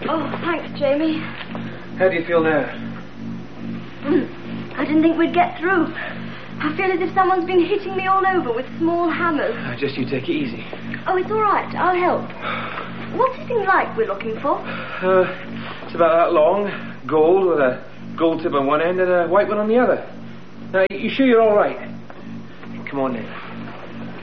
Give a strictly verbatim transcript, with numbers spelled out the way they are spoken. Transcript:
Oh, thanks, Jamie. How do you feel now? Mm, I didn't think we'd get through. I feel as if someone's been hitting me all over with small hammers. Uh, just you take it easy. Oh, it's all right. I'll help. What's this thing like we're looking for? Uh, it's about that long, gold, with a gold tip on one end and a white one on the other. Now, you sure you're all right? Come on then.